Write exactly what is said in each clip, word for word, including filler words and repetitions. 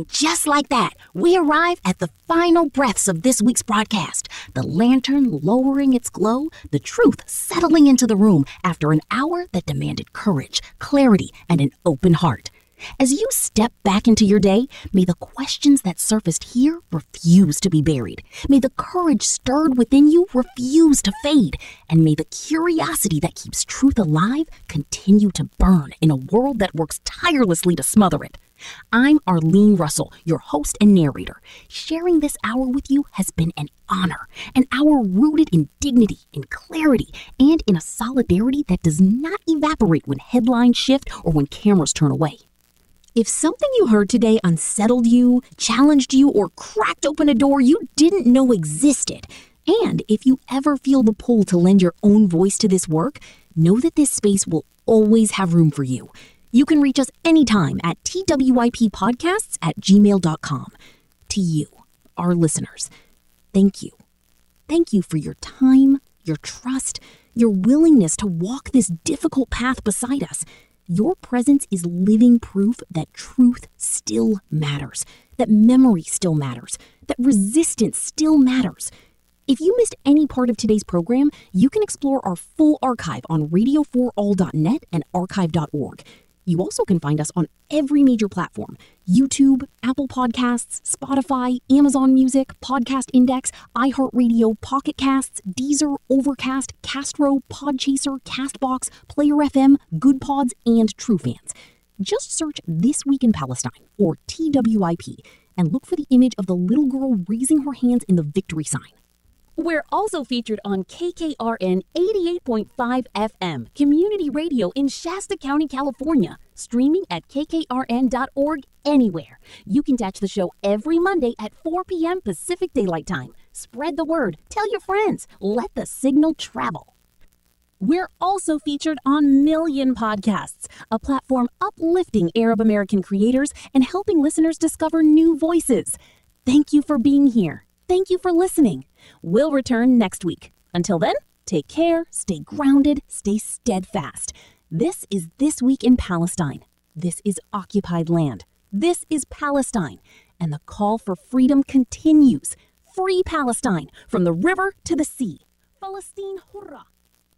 And just like that, we arrive at the final breaths of this week's broadcast. The lantern lowering its glow, the truth settling into the room after an hour that demanded courage, clarity, and an open heart. As you step back into your day, may the questions that surfaced here refuse to be buried. May the courage stirred within you refuse to fade. And may the curiosity that keeps truth alive continue to burn in a world that works tirelessly to smother it. I'm Arlene Russell, your host and narrator. Sharing this hour with you has been an honor, an hour rooted in dignity, in clarity, and in a solidarity that does not evaporate when headlines shift or when cameras turn away. If something you heard today unsettled you, challenged you, or cracked open a door you didn't know existed, and if you ever feel the pull to lend your own voice to this work, know that this space will always have room for you. You can reach us anytime at twipodcasts at gmail dot com. To you, our listeners, thank you. Thank you for your time, your trust, your willingness to walk this difficult path beside us. Your presence is living proof that truth still matters, that memory still matters, that resistance still matters. If you missed any part of today's program, you can explore our full archive on radio for all dot net and archive dot org. You also can find us on every major platform: YouTube, Apple Podcasts, Spotify, Amazon Music, Podcast Index, iHeartRadio, Pocket Casts, Deezer, Overcast, Castro, Podchaser, Castbox, Player F M, Good Pods, and TrueFans. Just search This Week in Palestine, or T W I P, and look for the image of the little girl raising her hands in the victory sign. We're also featured on K K R N eighty-eight point five F M, community radio in Shasta County, California, streaming at k k r n dot org anywhere. You can catch the show every Monday at four p.m. Pacific Daylight Time. Spread the word, tell your friends, let the signal travel. We're also featured on Million Podcasts, a platform uplifting Arab American creators and helping listeners discover new voices. Thank you for being here. Thank you for listening. We'll return next week. Until then, take care, stay grounded, stay steadfast. This is This Week in Palestine. This is occupied land. This is Palestine. And the call for freedom continues. Free Palestine, from the river to the sea. Palestine Hurrah.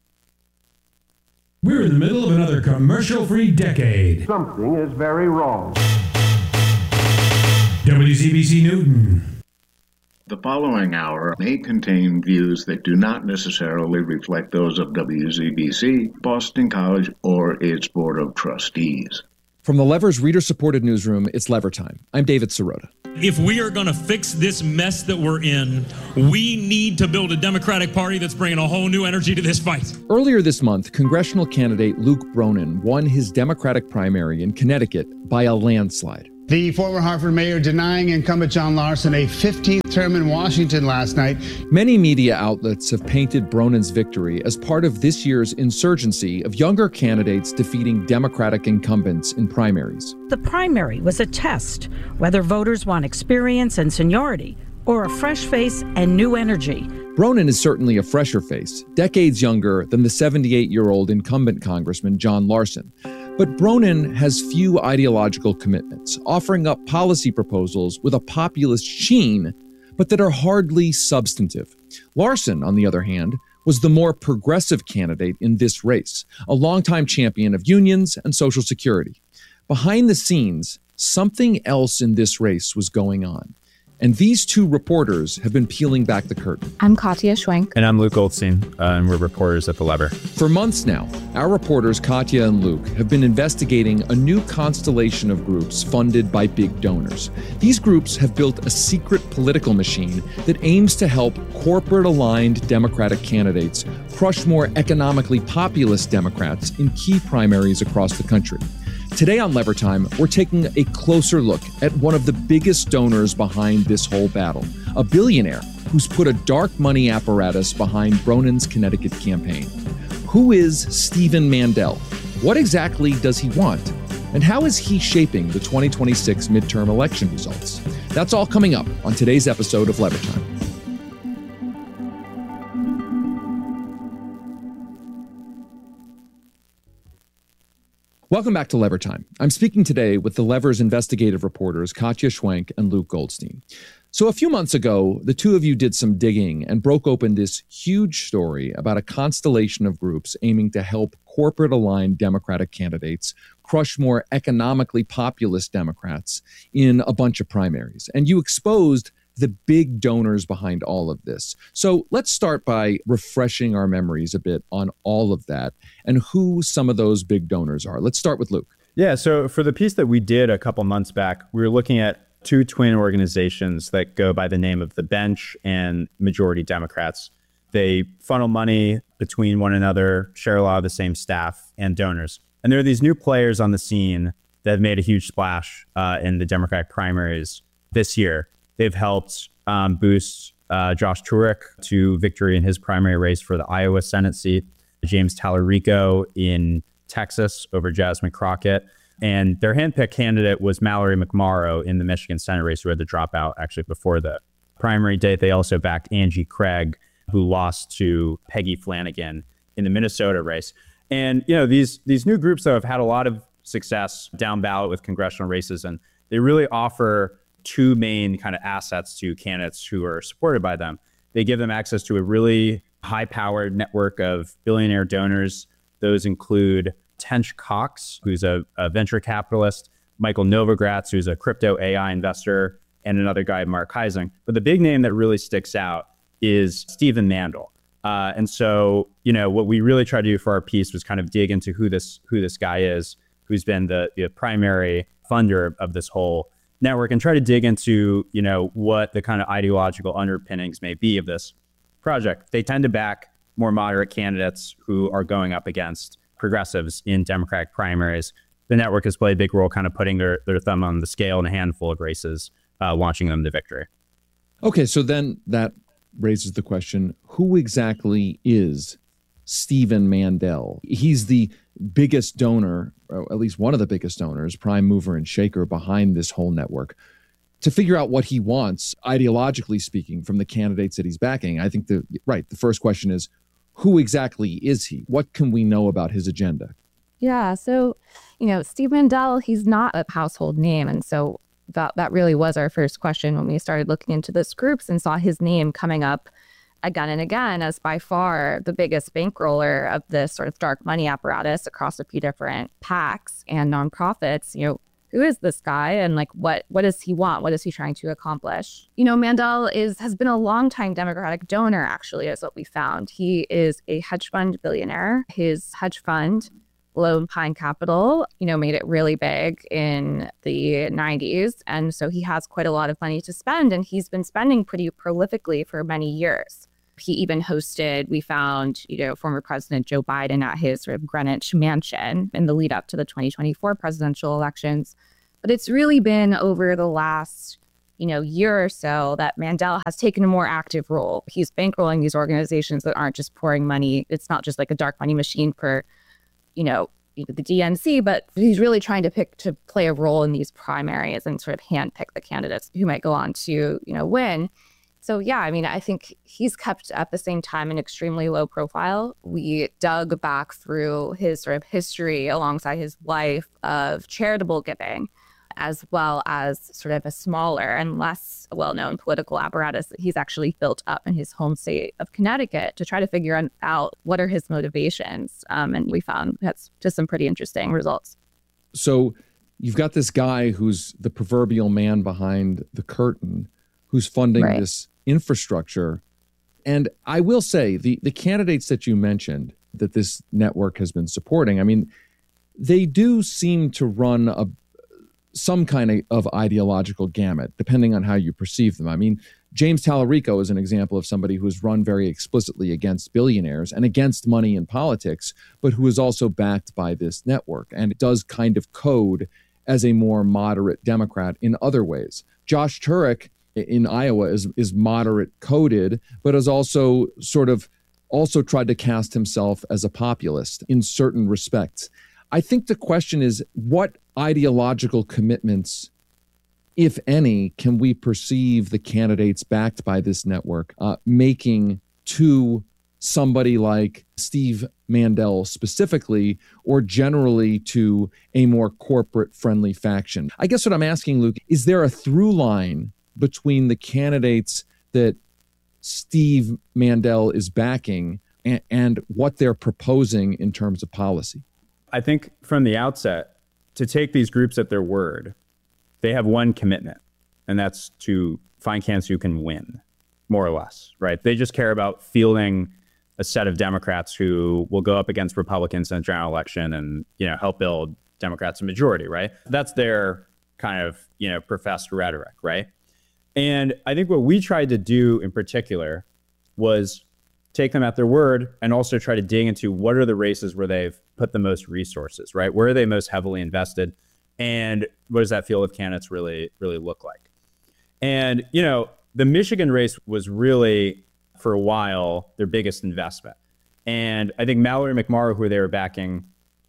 We're in the middle of another commercial-free decade. Something is very wrong. W Z B C Newton. The following hour may contain views that do not necessarily reflect those of W Z B C, Boston College, or its Board of Trustees. From the Lever's reader-supported newsroom, it's Lever Time. I'm David Sirota. If we are going to fix this mess that we're in, we need to build a Democratic Party that's bringing a whole new energy to this fight. Earlier this month, congressional candidate Luke Bronin won his Democratic primary in Connecticut by a landslide. The former Hartford mayor denying incumbent John Larson a fifteenth term in Washington last night. Many media outlets have painted Bronin's victory as part of this year's insurgency of younger candidates defeating Democratic incumbents in primaries. The primary was a test whether voters want experience and seniority or a fresh face and new energy. Bronin is certainly a fresher face, decades younger than the seventy-eight-year-old incumbent Congressman John Larson. But Bronin has few ideological commitments, offering up policy proposals with a populist sheen, but that are hardly substantive. Larson, on the other hand, was the more progressive candidate in this race, a longtime champion of unions and Social Security. Behind the scenes, something else in this race was going on. And these two reporters have been peeling back the curtain. I'm Katya Schwenk. And I'm Luke Goldstein, uh, and we're reporters at The Lever. For months now, our reporters Katya and Luke have been investigating a new constellation of groups funded by big donors. These groups have built a secret political machine that aims to help corporate-aligned Democratic candidates crush more economically populist Democrats in key primaries across the country. Today on Lever Time, we're taking a closer look at one of the biggest donors behind this whole battle, a billionaire who's put a dark money apparatus behind Bronin's Connecticut campaign. Who is Stephen Mandel? What exactly does he want? And how is he shaping the twenty twenty-six midterm election results? That's all coming up on today's episode of Lever Time. Welcome back to Lever Time. I'm speaking today with the Lever's investigative reporters, Katya Schwenk and Luke Goldstein. So a few months ago, the two of you did some digging and broke open this huge story about a constellation of groups aiming to help corporate-aligned Democratic candidates crush more economically populist Democrats in a bunch of primaries. And you exposed the big donors behind all of this. So let's start by refreshing our memories a bit on all of that and who some of those big donors are. Let's start with Luke. Yeah, so for the piece that we did a couple months back, we were looking at two twin organizations that go by the name of The Bench and Majority Democrats. They funnel money between one another, share a lot of the same staff and donors. And there are these new players on the scene that have made a huge splash uh, in the Democratic primaries this year. They've helped um, boost uh, Josh Turek to victory in his primary race for the Iowa Senate seat, James Tallarico in Texas over Jasmine Crockett. And their handpicked candidate was Mallory McMorrow in the Michigan Senate race, who had the dropout actually before the primary date. They also backed Angie Craig, who lost to Peggy Flanagan in the Minnesota race. And, you know, these these new groups, though, have had a lot of success down ballot with congressional races, and they really offer two main kind of assets to candidates who are supported by them. They give them access to a really high-powered network of billionaire donors. Those include Tench Cox, who's a, a venture capitalist, Michael Novogratz, who's a crypto A I investor, and another guy, Mark Heising. But the big name that really sticks out is Stephen Mandel. Uh, and so, you know, what we really tried to do for our piece was kind of dig into who this who this guy is, who's been the, the primary funder of this whole network, and try to dig into, you know, what the kind of ideological underpinnings may be of this project. They tend to back more moderate candidates who are going up against progressives in Democratic primaries. The network has played a big role kind of putting their, their thumb on the scale in a handful of races, uh, launching them to victory. Okay, so then that raises the question, who exactly is Stephen Mandel? He's the biggest donor, or at least one of the biggest donors, prime mover and shaker behind this whole network. To figure out what he wants, ideologically speaking, from the candidates that he's backing, I think the right, the first question is, who exactly is he? What can we know about his agenda? Yeah, so, you know, Steve Mandel, he's not a household name. And so that, that really was our first question when we started looking into this groups and saw his name coming up again and again as by far the biggest bankroller of this sort of dark money apparatus across a few different PACs and nonprofits. You know, who is this guy, and like what what does he want? What is he trying to accomplish? You know, Mandel is has been a longtime Democratic donor, actually, is what we found. He is a hedge fund billionaire. His hedge fund, Lone Pine Capital, you know, made it really big in the nineties. And so he has quite a lot of money to spend, and he's been spending pretty prolifically for many years. He even hosted, we found, you know, former President Joe Biden at his sort of Greenwich mansion in the lead up to the twenty twenty-four presidential elections. But it's really been over the last, you know, year or so that Mandel has taken a more active role. He's bankrolling these organizations that aren't just pouring money. It's not just like a dark money machine for, you know, the D N C, but he's really trying to pick to play a role in these primaries and sort of handpick the candidates who might go on to, you know, win. So, yeah, I mean, I think he's kept at the same time an extremely low profile. We dug back through his sort of history alongside his wife of charitable giving, as well as sort of a smaller and less well-known political apparatus that he's actually built up in his home state of Connecticut to try to figure out what are his motivations. Um, and we found that's just some pretty interesting results. So you've got this guy who's the proverbial man behind the curtain, who's funding right. this infrastructure. And I will say the, the candidates that you mentioned that this network has been supporting, I mean, they do seem to run a some kind of, of ideological gamut, depending on how you perceive them. I mean, James Tallarico is an example of somebody who has run very explicitly against billionaires and against money in politics, but who is also backed by this network. And it does kind of code as a more moderate Democrat in other ways. Josh Turek in Iowa is, is moderate coded, but has also sort of also tried to cast himself as a populist in certain respects. I think the question is, what ideological commitments, if any, can we perceive the candidates backed by this network uh, making to somebody like Steve Mandel specifically, or generally to a more corporate-friendly faction? I guess what I'm asking, Luke, is there a through line between the candidates that Steve Mandel is backing and, and what they're proposing in terms of policy? I think from the outset, to take these groups at their word, they have one commitment, and that's to find candidates who can win, more or less, right? They just care about fielding a set of Democrats who will go up against Republicans in a general election and, you know, help build Democrats a majority, right? That's their kind of, you know, professed rhetoric, right? And I think what we tried to do in particular was take them at their word and also try to dig into what are the races where they've put the most resources, right? Where are they most heavily invested? And what does that field of candidates really, really look like? And, you know, the Michigan race was really, for a while, their biggest investment. And I think Mallory McMorrow, who they were backing,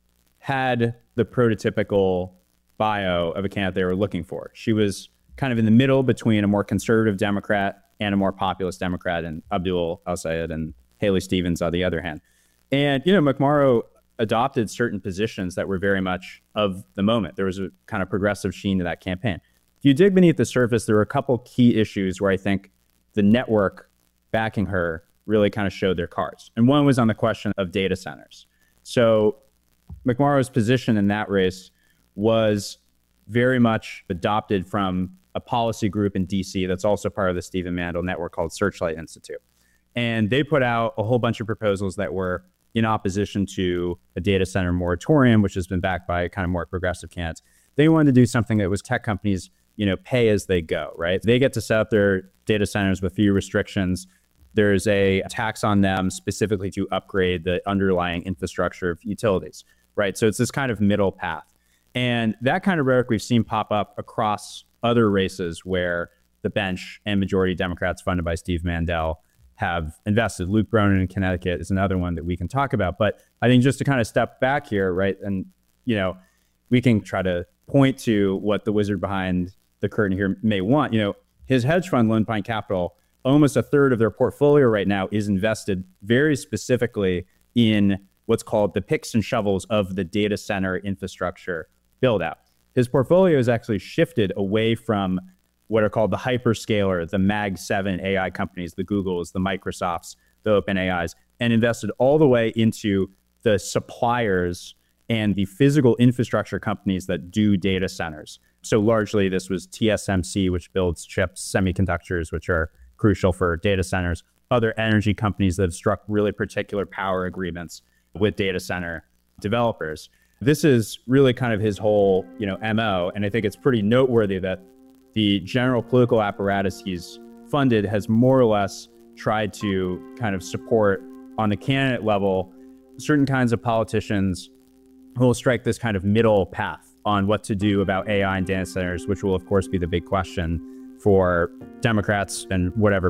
had the prototypical bio of a candidate they were looking for. She was kind of in the middle between a more conservative Democrat and a more populist Democrat, and Abdul El-Sayed and Haley Stevens on the other hand. And, you know, McMorrow adopted certain positions that were very much of the moment. There was a kind of progressive sheen to that campaign. If you dig beneath the surface, there were a couple key issues where I think the network backing her really kind of showed their cards. And one was on the question of data centers. So McMorrow's position in that race was very much adopted from a policy group in D C that's also part of the Stephen Mandel network called Searchlight Institute. And they put out a whole bunch of proposals that were in opposition to a data center moratorium, which has been backed by kind of more progressive candidates. They wanted to do something that was tech companies, you know, pay as they go, right? They get to set up their data centers with few restrictions. There's a tax on them specifically to upgrade the underlying infrastructure of utilities, right? So it's this kind of middle path. And that kind of rhetoric we've seen pop up across other races where the bench and majority Democrats funded by Steve Mandel have invested. Luke Bronin in Connecticut is another one that we can talk about. But I think just to kind of step back here, right, and, you know, we can try to point to what the wizard behind the curtain here may want. You know, his hedge fund, Lone Pine Capital, almost a third of their portfolio right now is invested very specifically in what's called the picks and shovels of the data center infrastructure build out. His portfolio has actually shifted away from what are called the hyperscaler, the Mag seven A I companies, the Googles, the Microsofts, the OpenAIs, and invested all the way into the suppliers and the physical infrastructure companies that do data centers. So largely this was T S M C, which builds chips, semiconductors, which are crucial for data centers, other energy companies that have struck really particular power agreements with data center developers. This is really kind of his whole, you know, M O. And I think it's pretty noteworthy that the general political apparatus he's funded has more or less tried to kind of support on the candidate level certain kinds of politicians who will strike this kind of middle path on what to do about A I and data centers, which will, of course, be the big question for Democrats and whatever